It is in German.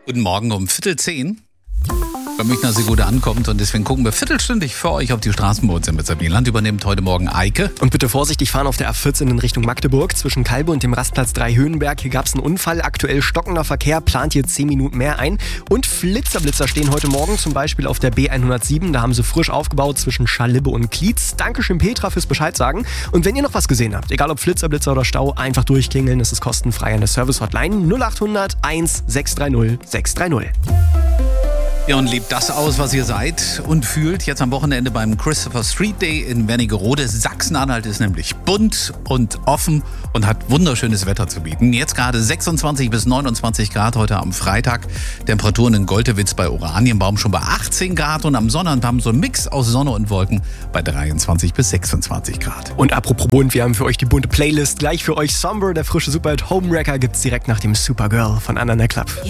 Guten Morgen um 9:45. Bei Münchner Sigurde ankommt und deswegen gucken wir viertelstündig für euch auf die Straßen bei uns im Sabinland. Übernimmt heute Morgen Eike. Und bitte vorsichtig fahren auf der A14 in Richtung Magdeburg. Zwischen Kalbe und dem Rastplatz 3 Höhenberg. Hier gab es einen Unfall. Aktuell stockender Verkehr, plant hier 10 Minuten mehr ein. Und Flitzer stehen heute Morgen zum Beispiel auf der B107. Da haben sie frisch aufgebaut zwischen Scharlibbe und Klietz. Dankeschön Petra fürs Bescheid sagen. Und wenn ihr noch was gesehen habt, egal ob Flitzer oder Stau, einfach durchklingeln. Das ist kostenfrei an der Service-Hotline 0800 1 630 630. Ja, und lebt das aus, was ihr seid und fühlt. Jetzt am Wochenende beim Christopher Street Day in Wernigerode. Sachsen-Anhalt ist nämlich bunt und offen und hat wunderschönes Wetter zu bieten. Jetzt gerade 26 bis 29 Grad heute am Freitag. Temperaturen in Goltewitz bei Oranienbaum schon bei 18 Grad und am Sonnabend haben so einen Mix aus Sonne und Wolken bei 23 bis 26 Grad. Und apropos bunt, wir haben für euch die bunte Playlist. Gleich für euch Somber, der frische Superhit Homewrecker gibt's direkt nach dem Supergirl von Anna Club.